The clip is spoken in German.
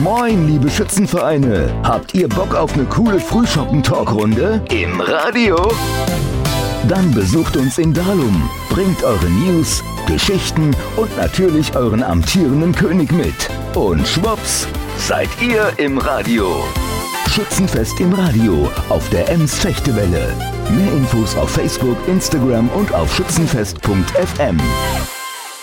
Moin, liebe Schützenvereine! Habt ihr Bock auf eine coole Frühschoppen-Talkrunde im Radio? Dann besucht uns in Dalum, bringt eure News, Geschichten und natürlich euren amtierenden König mit. Und schwupps, seid ihr im Radio. Schützenfest im Radio auf der Ems Fechtewelle. Mehr Infos auf Facebook, Instagram und auf schützenfest.fm.